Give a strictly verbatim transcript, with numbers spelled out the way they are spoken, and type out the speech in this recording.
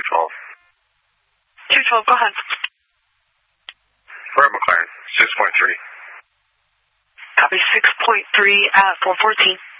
two twelve. two twelve, go ahead. We're at McLaren, six point three. Copy six point three at four fourteen.